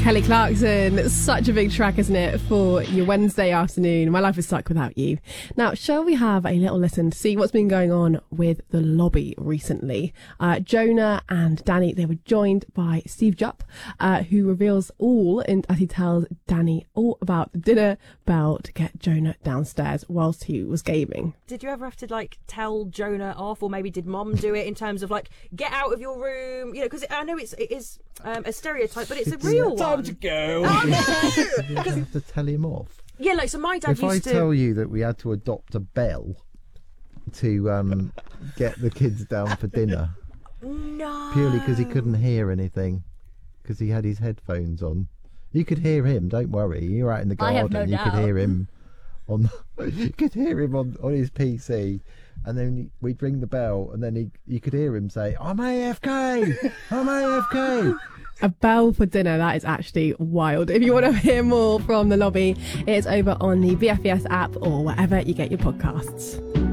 Kelly Clarkson, such a big track, isn't it, for your Wednesday afternoon. My life is stuck without you. Now, shall we have a little listen to see what's been going on with the lobby recently? Jonah and Danny, they were joined by Steve Jupp, who reveals all, as he tells Danny all about the dinner bell to get Jonah downstairs whilst he was gaming. Did you ever have to tell Jonah off, or maybe did Mom do it in terms of get out of your room? You know, because I know it is a stereotype, but it's a real one. Time to go. Oh, no! You have to tell him off. Yeah, so my dad if used to. If I tell you that we had to adopt a bell to get the kids down for dinner, no, purely because he couldn't hear anything, because he had his headphones on. You could hear him. Don't worry. You're out in the garden. I have no doubt. Could hear him on. You could hear him on his PC. And then we'd ring the bell, and then you could hear him say, "I'm AFK! I'm AFK!" A bell for dinner, that is actually wild. If you want to hear more from the lobby, it's over on the BFBS app or wherever you get your podcasts.